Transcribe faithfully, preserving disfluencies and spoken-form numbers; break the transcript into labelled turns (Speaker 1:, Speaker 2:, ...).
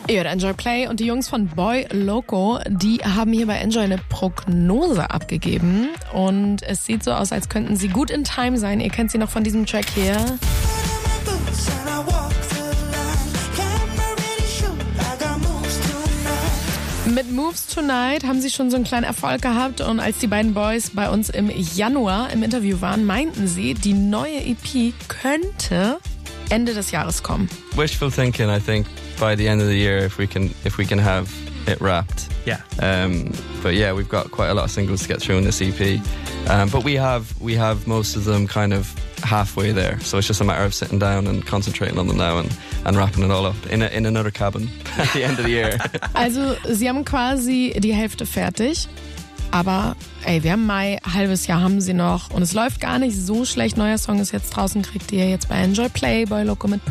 Speaker 1: Ihr hört Enjoy Play und die Jungs von Boy Loco, die haben hier bei Enjoy eine Prognose abgegeben und es sieht so aus, als könnten sie gut in Time sein. Ihr kennt sie noch von diesem Track hier. Mit Moves Tonight haben sie schon so einen kleinen Erfolg gehabt und als die beiden Boys bei uns im Januar im Interview waren, meinten sie, die neue E P könnte Ende des Jahres kommen.
Speaker 2: Wishful thinking, I think, by the end of the year, if we can, if we can have it wrapped.
Speaker 3: Yeah.
Speaker 2: Um, but yeah, we've got quite a lot of singles to get through in this E P. Um, but we have, we have most of them kind of halfway there. So it's just a matter of sitting down and concentrating on them now and, and wrapping it all up in a, in another cabin at the end of the year.
Speaker 1: Also, sie haben quasi die Hälfte fertig. Aber ey, wir haben Mai, halbes Jahr haben sie noch und es läuft gar nicht so schlecht. Neuer Song ist jetzt draußen, kriegt ihr jetzt bei Enjoy Play, Boy Loco mit